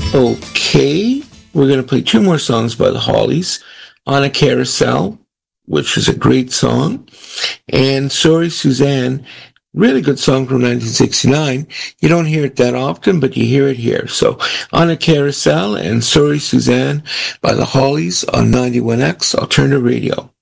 Okay, we're going to play two more songs by the Hollies. On a Carousel, which is a great song, and Sorry Suzanne, really good song from 1969. You don't hear it that often, but you hear it here. So, On a Carousel and Sorry Suzanne by the Hollies on 91X Alternative Radio.